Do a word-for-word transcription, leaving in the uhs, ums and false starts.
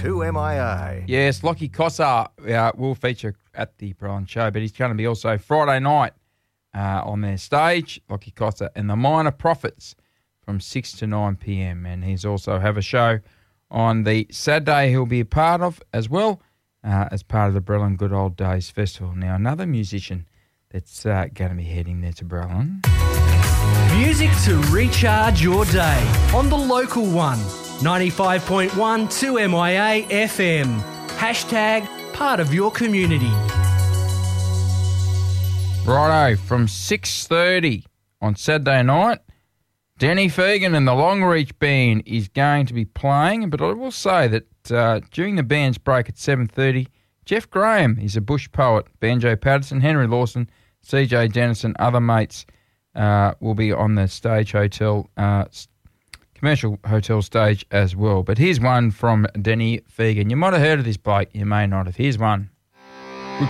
two M I A. Yes, Lockie Cossar uh, will feature at the Brian Show, but he's going to be also Friday night uh, on their stage, Lockie Cossar and the Minor Prophets from six to nine p.m. And he's also have a show on the Saturday he'll be a part of as well uh, as part of the Brellan Good Old Days Festival. Now, another musician that's uh, going to be heading there to Brellan. Music to recharge your day on the local one. ninety-five point one two M I A F M. Hashtag part of your community. Righto, from six thirty on Saturday night, Denny Fegan and the Longreach Band is going to be playing, but I will say that uh, during the band's break at seven thirty, Jeff Graham is a bush poet, Banjo Patterson, Henry Lawson, C J Dennison, other mates uh, will be on the stage hotel, uh, commercial hotel stage as well. But here's one from Denny Fegan. You might have heard of this bloke, you may not have. Here's one.